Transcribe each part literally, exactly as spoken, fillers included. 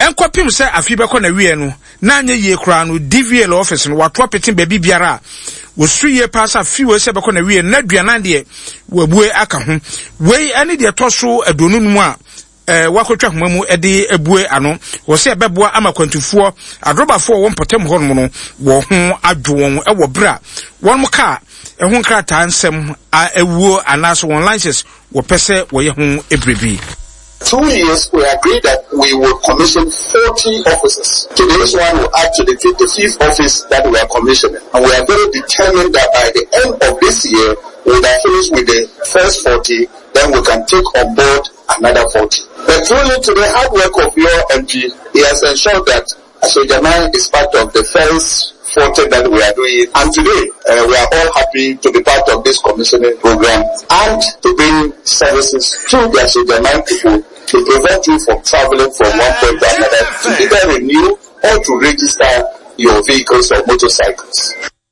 enkopim se afibeko na wie no na anye ye kura no D V L office no wato petin baby biara wosuye pasa fiwe se beko na wie na duanan de wabue aka ho wei ane de toso adonu nu a eh wakotwa homamu ede ebue ano wo se beboa amakwantufuo adrobafo wo mpotem ho no wo ho adwo won e wo bra won mo ka ehun krata nsem a ewuo anaso won licenses wo pese wo ye ho ebrebi. Two years, we agreed that we will commission forty officers. To this one, we'll add to the fifty-fifth office that we are commissioning. And we are very determined that by the end of this year, we will have finished with the first forty, then we can take on board another forty. But truly, to the hard work of your M P, he has ensured that Asojamai is part of the first forty that we are doing. And today, uh, we are all happy to be part of this commissioning program and to bring services to the Asojamai people to prevent you from traveling from one point to another to either renew or to register your vehicles or motorcycles.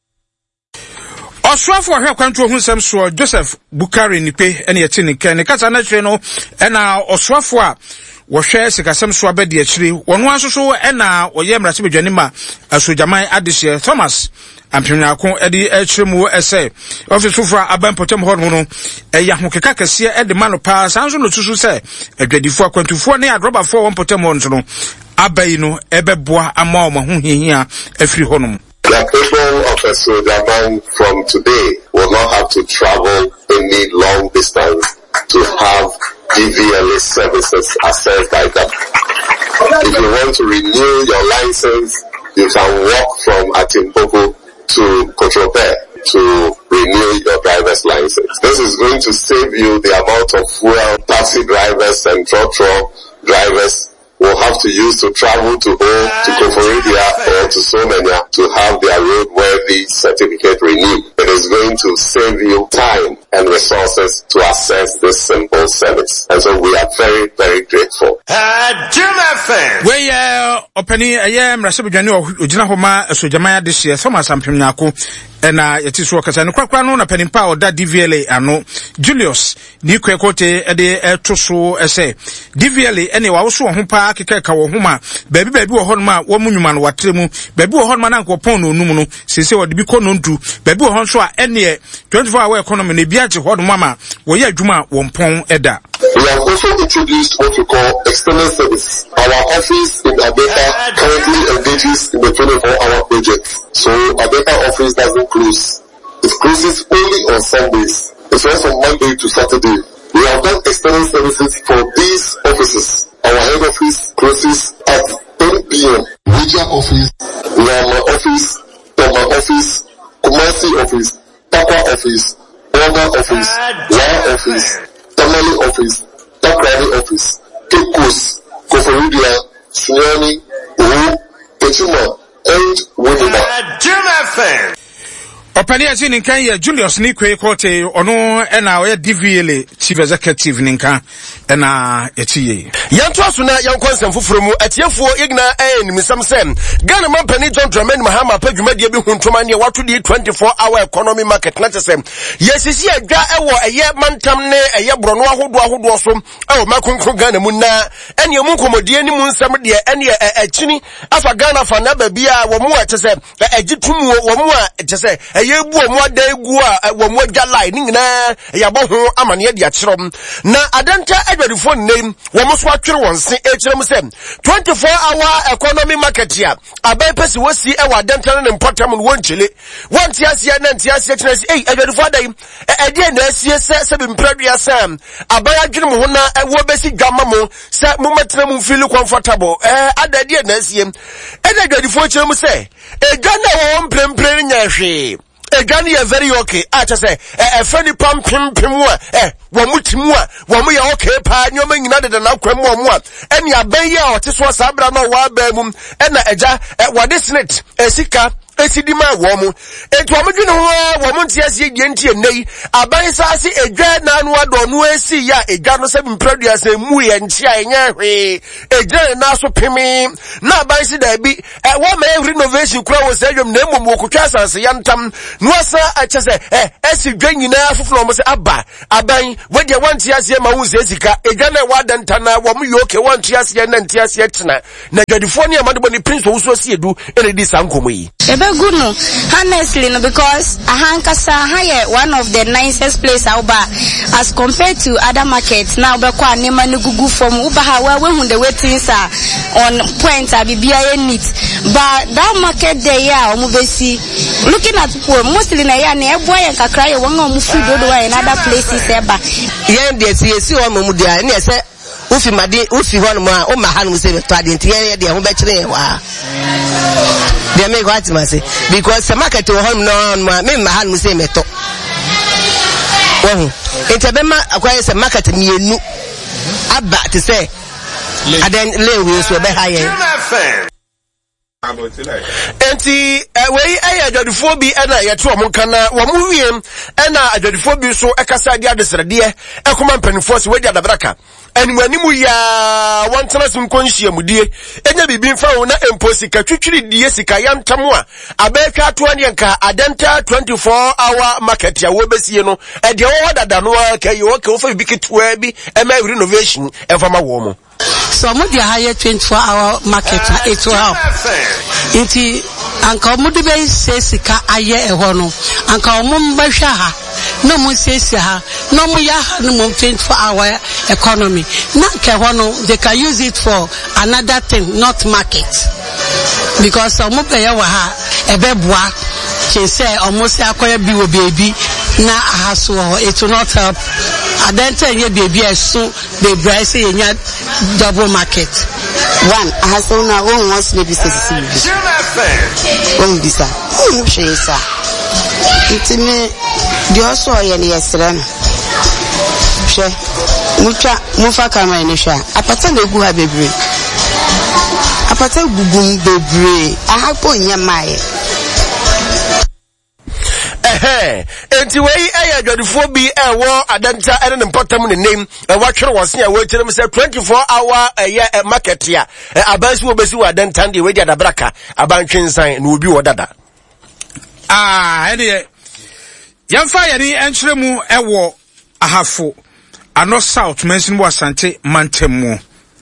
Oswafo ahwe kwanto hu nsem so Joseph Bukari nipe ene yeti ne kan ne kasa na hwe no ena oswafo a wo hwe sikasem so abedi akiri wono asoso ena oye mrase bedwane ma Asojamai adehye Thomas ampemnako edi akiremu ese office fufra abampotem ho no eya hokeka kase edi mano pa sanso no tusu se adwadifo akwantufo ne adrobafo wonpotem ho no abai no ebeboa ama o mahu hihia afiri ho no. The people of Asojamai from today will not have to travel any long distance to have D V L A services assessed by them. If you want to renew your license, you can walk from Atimpopo to Kotrope to renew your driver's license. This is going to save you the amount of fuel taxi drivers and trotro drivers will have to use to travel to home, to Koforidia or to Somenia to have their roadworthy certificate renewed. It is going to save you time and resources to access this simple service. And so we are very, very grateful. Uh, Jim F M. We uh openi aye mrase bedwane ogina homa Asojamai adehye Thomas ampemnako ena yeti so kasa no kwakwa no na panimpa oda D V L A ano Julius ni kwekote ede etoso ese D V L A ene wa wo so ho pa akeka ka wo homa baabi baabi wo ho no ma wo munwuma no watremu baabi wo ho ma na nkopon no onum no sese wo de bi ko no ntu baabi wo ho so a ene twenty-four hour economy ne bi age ho no mama wo ye adwuma wo mpon eda. We have also introduced what we call external service. Our office in Abeka currently engages in the twenty-four hour project. So Abeka office doesn't close. It closes only on Sundays. It's runs from Monday to Saturday. We have done external services for these offices. Our head office closes at ten p m Media office, Lama office, Toma office, Kumasi office, Papa office, Oma office, Wa office, Tamale office, Takrani office, Kekos, Koforidia, Sunyani, Uhu, Kechuma, and Winima. Jim F M. Opani asi ninkan ye Julius ni kwe kote ono ena oye D V L A chief executive ninkan ena etiye yanto asuna yankonsem foforo mu atiefo igna en misam sem Ghana man pani John Dramani Mahama padwumadie bi huntoma ne wato di twenty-four hour economy market na tesem yesisi adwa ewo eye mantam ne eye brono ahodo ahodo so ewo makonkro Ghana mu na ene mu nkomodie ni mu nsam de ene akini afa Ghana fa na ba bia wo mu etese agitumu wo mu a etese yebu omo ada egu a wo agya line nyina yabo ho amane de akyerem na adanta adwadifo nnem wo mo so atwere won se ekyerem sem twenty-four hour economy market ya abai pesi wosi e wa adanta ne mpotam no wonchele wonti asia na nti asia kyerem se eh adwadifo adai e de na asia se se bi mpradua sam abai adwene mo ho na wo besi dwama mo se mo metra mo feel comfortable eh adade na asia e de adwadifo kyerem se e gana wo mprempre nya hwe Egani is very okay. I just say, a funny pump, pim, pim, eh, one mutimua, one way okay, pa, no man, another than now, crem one. And ya bay or this was Sabra no wabemum, and a ja, what isn't it? A sika, esidima womu etu amudwene ho wo monte ase die ntie nei aban saase edwa na anu ado no esi ya edwa no se mpradua se mu ye ntia enya hwe edwa na so pemi na aban si da bi e wo ma renovation kura wo se adwam na mmom okotwa asase ya ntam no asa ache se eh esi dwa nyina afoforo mo se aba aban wode wanti ase ma wo se sika edwa na wa danta na wo mu yoke wanti ase na ntia ase tena na dwadifo ne amade boni prince wo so ase edu ene di sankomo yi Ebegu no, honestly no, because Ahankasa Haye one of the nicest place out bar as compared to other markets. Now Bekwa Nema Nugugu from Ubaha where when the waitings are on point are be neat. But that market there yeah Omubesi looking at poor mostly na ya ne boy and kakra one of food in other places eba. Yeah, they see see one mudia and say Ufi Madi Ufi one more o mahan mu se to adenti ye de ho be kire wa. They make what must say because the market to home no me mahan mu se meto. Oh, intebema akwa se market mienu aba to say aden lewe so be higher. Enti wey aya adwadifo bi na yeto omo kana wo mu wiem na adwadifo bi so ekasa dia desrede ekoma mpanifo se wedi adabraka animanimu ya wantana sim konhia mudie enya bibi mfa wo na emposi ka twitwiri die sika yantam a abetwa to ane nka adenta twenty-four hour market ya wo besie no e de wo dada no ka yi wo ka wo fa bi kitwa bi e ma renovation e fa ma wo mo. So mo dia higher twenty-four hour market na it will help. Inti anka mo de be se sika aye e ho no anka mo mbahwa ha no mo se se ha no mo ya ha no mo twenty-four hour economy na ke ho no they can use it for another thing not market because mo be ya wa ha e be boa che say almost akoya bi wo baby na ahaso it will not help adenta ye baby eso the price ye nya double market One ahaso na won wants to be sisi won bisa won shesa intime dio so ye ne yesra no hwe mutwa mufa kama ne hwa apata na egu ha bebre apata gugum bebre ahapo nya mae Eh enti wey aya adwadifo bi ewo adanta ene ne mpotam ne nem e watwere wose ya we kyerem say twenty-four hour eye market ya abansi wo besi wo adanta de we di adabraka abantwensan na obi wo dada ah ene yamfa yari enkyeremu ewo ahafo ano south mention wo asante mantemu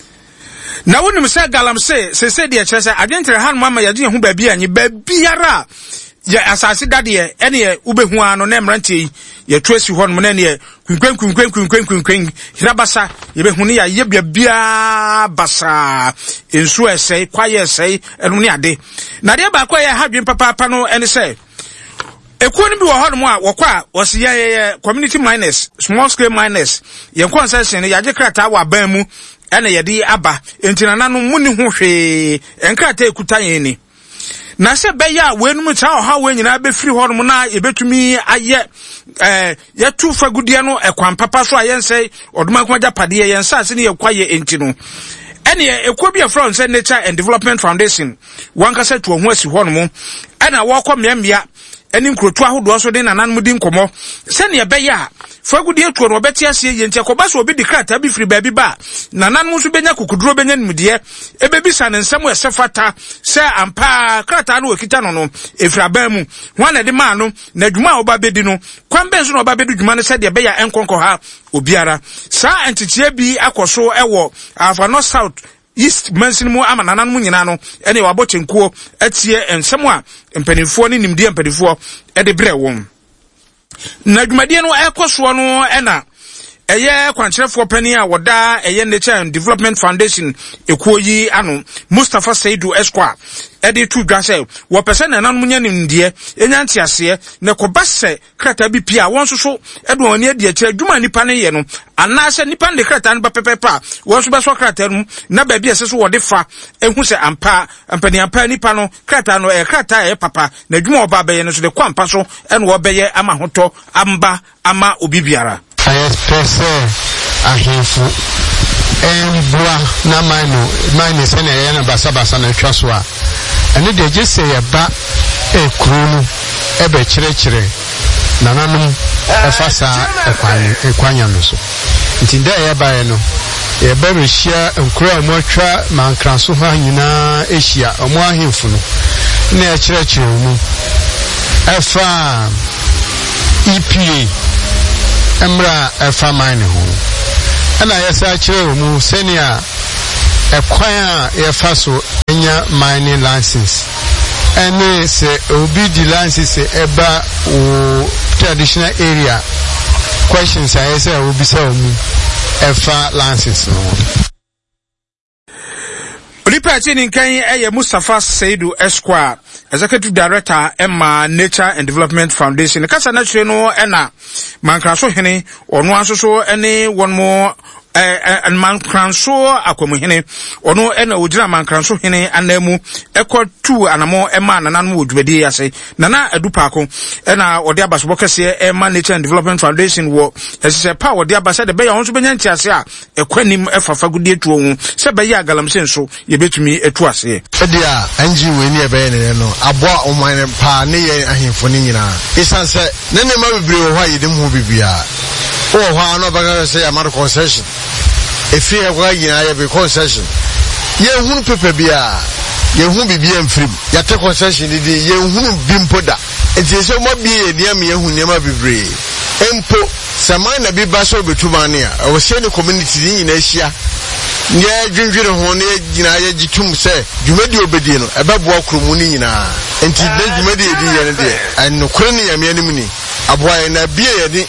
na wonim say galamse se se de kyerese adentre han mama yade hu ba bi anyi ba biara ya asase dade ene ye ubehu ano na emrante ye twesi ho no na ne kwinkwen kwinkwen kwinkwen kwinkwen hirabasa ye behu ne ya ye bia basa ensu esei kwaye esei enu ne ade na de ba kwa ye hadwen papa papa no ene se ekuo ni bi wo ho no a wokwa wose ye community miners small scale miners ye concession ya je krata wa ban mu ene ye di aba entina nanu muni ho hwe enkrata ekuta yen ni na se beya wenum cha ha we nyina be free ho no na ebetumi aye eh ye tu fagudie no ekwan papa so ayense oduma kwa japade ye yensa se ne ye kwaye enti no ene ekwo bia from say Nature and Development Foundation wanka se to ho asi ho no mo ena wo kɔ mmea eni nkrotu ahodo so de nanan mudi nkomo se ne beya fagudie to no beti ase ye ntia ko ba so obi dikrata bi free baabi ba nanan mu so benya kokuduro benya nimdie ebebisa ne nsɛm esefata se ampa krata no okita no no efraba mu wana de ma no na dwuma oba bedi no kwambe so no oba bedi dwuma ne se de beya enkonko ha obiara sa entitie bi akoso ewo afa no south east mention mu ama nanan mu nyina no ene wabɔchenkuo atie ensɛm a mpanifo ne nimdie mpanifo e de brɛ won na dwumadie no ekoso no ena eye kwankyerefo pani a woda eye Nature and Development Foundation ekoyi ano Mustafa Saidu Esquire ede tu dwase wo pese na nan munya nimdie enya ntiase ne kobase krata bi pia won so so edo oni ade achi adwuma nipa ne ye no anase nipa ne krata no pepepepa won so beso krata no na ba bi ese so wode fa ehu se ampa ampani ampa nipa no krata no e krata e papa na adwuma oba be ye no so de kwampa so ene wo be ye ama hoto amba ama obibiara I express ahemfo embua na mine mine se na yana basa basa na twaswa ene de je se ye ba e kuru ebe kyerɛkyerɛ nananom ɛfa saa ɛkwanya no so nti da yɛ bae no yɛ ba rehyia nkura mu atwa mankranso ha nyinaa ehyia ɔmo ahemfo no na ɛkyerɛkyerɛ mu ɛfa E P A emra ɛfa mine ho ana yɛsa kyerɛ mu sɛnea ɛkwan a yɛfa so enya mining license ene se obi di license eba o traditional area questions I say obi say omu efa license no Olipa chini nkan eye Mustafa Saidu Esquire Executive Director Emma Nature and Development Foundation kasa na twe no ena mankraso hene ono asoso ene one more eh mankranso akomuhene ono ena ogira mankranso hene anamu ekọ two anamo ema nananu odwedi ase nana adupako ena ode abasobo kese Emma Nature and Development Foundation wo ese pa ode abasa de be ya wonso benya ntiase a ekwanim efafa gudie tuo hu se be ya galamsen so ye betumi etu ase e dia anji we ni e be ne no aboa oman pa ne ye ahemfo ni nyina isanse ne ne ma bibiri wo ha yedim ho bibia oh ha no baga say amar concession if you are going to concession ye hunu pepe bia ye hu bibia mfrim ya te concession di ye hunu bimpoda enti so mo bie dia me ye hu nema bibre empo saman na bi ba so betuma ne a o se ne community ni nyina hia ne dwindwire ho ne nyina ye gitum se dwumadi obedi no ebebo akromu ni nyina enti de dwumadi edi ye ne de anokore ne ya me anim ni aboa na bie ye ni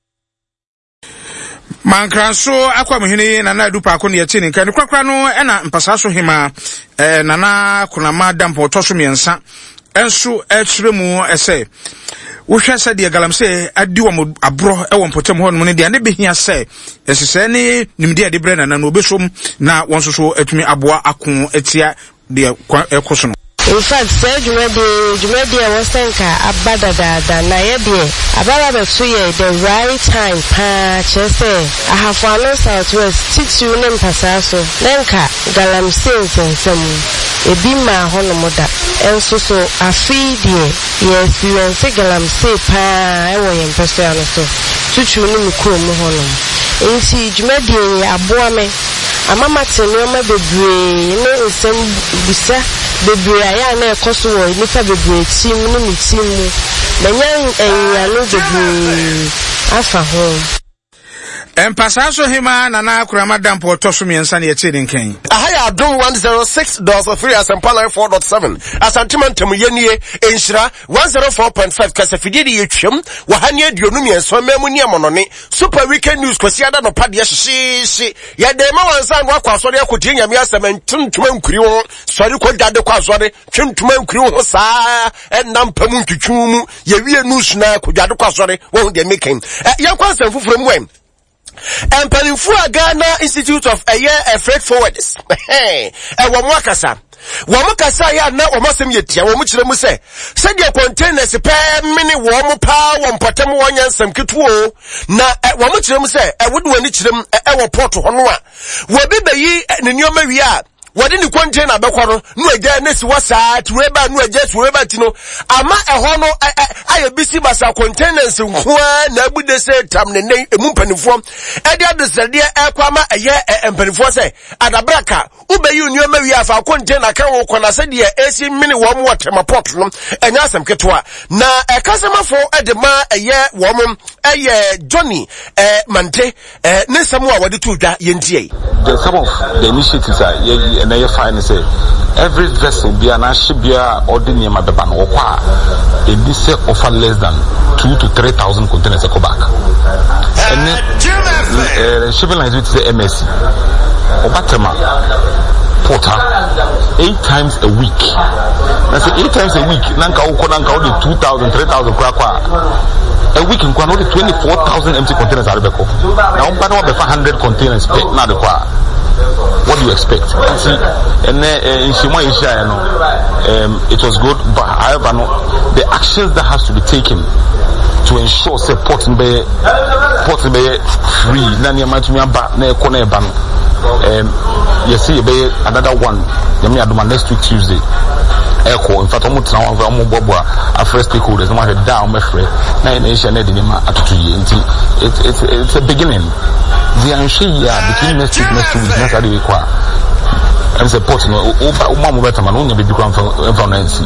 Mankranso akwa muhene na na dupa ko ne yati ne kan kwakra no ena mpasa so hema eh nana kunama dampo toso miensa enso ekyire mu ese wohwe se de galamse adi wo abro e wo mpotem ho no ne de ne behia se esese ne nimde de bre nana no obesom na wonso so atumi aboa akon etia de ekoso no. In fact, said you made the you made the wasanka abada da da na yebie ababa be so ye the right time pa chese I have follow southwest six you name pasaso nenka galamse nsensem ebi ma hono moda enso so afidie yes you en galamse pa e wo yen peso ya no so tutu ni mkuro mu hono enti jumedi aboa me amama tenu ma bebre ne nsem busa bebre aya na ekoso wo nipa bebre tim no mi tim mu menyan enya no bebre afa ho empasa so hima nana kurama dampo toso miensa ne yeti nkan ahaya adom one oh six point three asempa nine four point seven asantimantem yenie enhira one oh four point five kasafidi de yetwem wahane aduonu mienso mamu ni amonone super weekend news kwasi ada no pade hyehyehye ya de ma wansa no akwasore akodie nyame asem ntuma nkuri ho sori ko dade kwasore twentuma nkuri ho saa ennampam ntwetwu mu ye wie news na kodade kwasore wo de making ya kwansam fufuro mu wem and Penifua Ghana Institute of a year a freight forwarders. Hey, and one more kasa. One more kasa ya na one more sem yetia. One much lemu say. Send your containers per mini one power one patem one yan sem kitwo. Na one much lemu say. I would want it them a our port to honwa. We be ye ni nyoma wiya. Wadi ni container bekwaro no eja nesi wasa tuweba no eja tuweba tino ama eho no aye bisi basa containers nkoa na abude se tam ne ne emu mpanifo e dia de sede e kwama eye mpanifo se adabraka ubeyi nneoma wi afa container kan wo kona se de esi mini wo mo watema port no enya asem ketwa na e kasemafo e de ma eye wo mo eye Johnny eh mante eh ne samu a wadi tudwa yentie the some of the initiatives are and I find say every vessel be an ashibia ordinary mabeba no kwa e bi say offer less than two to three thousand containers go back and uh, shipping lines with the M S C Obatema porter eight times a week. I say eight times a week nanka uko nanka only two thousand three thousand kwa kwa a week in Kwan only twenty-four thousand empty containers are beko now umpa no be five hundred containers pe na de kwa. What do you expect? See, and uh, in Shimwa Isha, you know, um, it was good, but however, no, the actions that has to be taken to ensure say port be port be free. Nani amatumi aba na ekona eba no. Um, you see, be another one. You mean next week Tuesday. echo in fact almost now I'm bobo after stakeholders no have down my friend na in nation na the ma atutu yi nti it's it's it's a beginning the anshi ya between next week next two weeks next day kwa and support no o ma mo better man no nya be kwa influence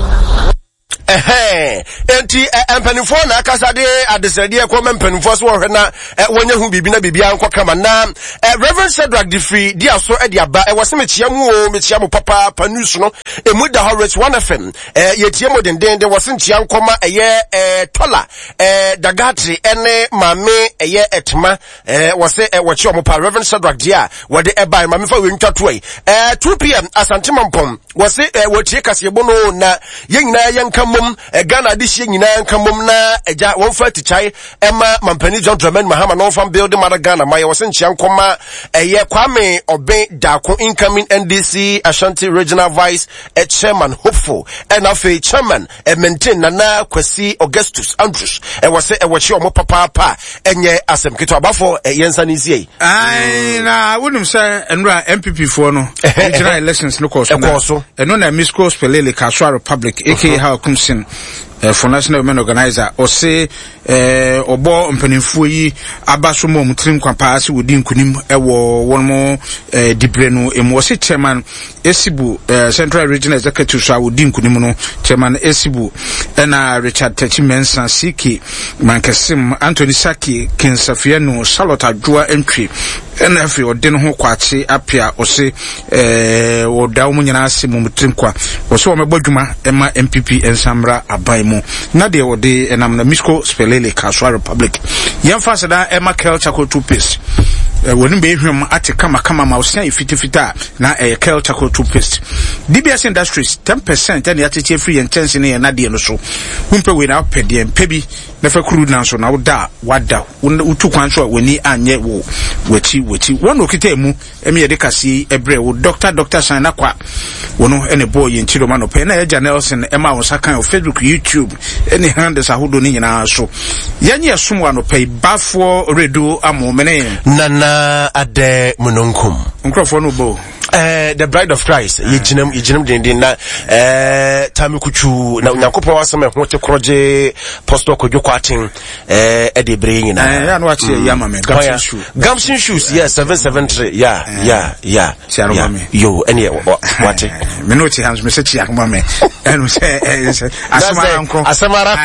eh enti empanifo na akasa de adesade e kwa empanifo so wo na wonya hu bibi na bibi anko kama na Reverend Shadrack Diffree dia so e dia ba e wose mechia mu o mechia mu papa panus no emu da Horace one F M eh yetie mo denden de wose nchia nkoma eye eh tola eh dagatri ene mame eye etma eh wose e wochi omo pa Reverend Shadrack dia wode e bai mame fa we ntwatoi eh two p m Asantema Mpom wose e wotie kasebo no na yenyina yenka mum Ghana this year nyina nka mum na eja wonfa tichai ema mampani John Dramani Mahama no fam build mara Ghana ma ye wose nchia nkoma eye Kwame Oben Dako incoming N D C Ashanti Regional Vice e Chairman Hopeful and afi Chairman e maintain Nana Kwesi Augustus Andrews e wose e wachi omo papa pa enye asem kito abafo e yensa nisie ai na wonum say enra M P P for no regional elections no course no eno na Misco Spelele Kaswa Republic aka how Kumsin for National Women Organizer or say eh obo mpanimfo yi abaso mo mutrim kwapa ase wodi nkunim ewo won mo eh dibre no emo se chairman Esibu Central Regional Executive so wodi nkunim no chairman Esibu na Richard Techimensa Siki Mankesim Anthony Saki Kinsafiano Charlotte Adwoa entry na afi ode no ho kwache apia o se eh woda wo nyina ase mo mutrim kwa wo se wo mebodwuma ema M P P ensamra abai mu na de wode enam na Misco Spelele Kaswa Republic yemfa sada ema kel chako toothpaste woni be hwem ate kama kama ma osia fitifita na e kel chako toothpaste D B S Industries ten percent and yate free and chance ne na de no so humpe we na pede pebi na fa kuru na so na woda wada utu kwan so woni anye wo wachi wachi wono kitemu emi ye de kase ebre wo doctor doctor san na kwa wono ene boy ntiro ma no pe na Eja Nelson ema wo sakan o Facebook YouTube ene handles ahodo ni nyina so yanye somwa no pe bafo redo amomene nana ade munonkum nkrofo no bo eh the bride of Christ ye ginam ye ginam den na eh tamikuchu na nyakopo wasema ho te kroje pastor kodwoko atin eh e de bre nyina eh ya no achi ya mame gamsin shoes gamsin shoes yes seven seven three yeah yeah yeah siaro mame yo any what me no chi hands me se chi mame enu se asamara nko asamara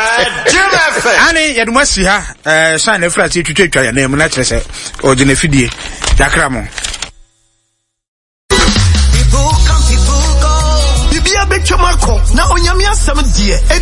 ani ya duma si ha eh san efra ti twetwa ya na mu na kire se o gene fidie yakra mo Bibia betwa mako na onyame asem die